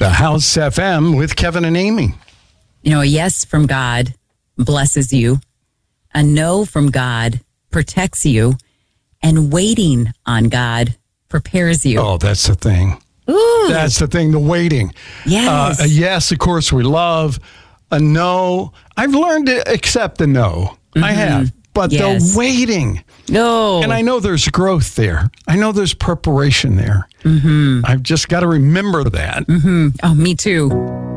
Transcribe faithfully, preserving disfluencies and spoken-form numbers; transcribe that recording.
The House F M with Kevin and Amy. You know, a yes from God blesses you. A no from God protects you. And waiting on God prepares you. Oh, that's the thing. Ooh. That's the thing, the waiting. Yes. Uh, a yes, of course, we love. A no, I've learned to accept the no. Mm-hmm. I have. But yes. the waiting. No. And I know there's growth there. I know there's preparation there. Mm-hmm. I've just got to remember that. Mm-hmm. Oh, me too.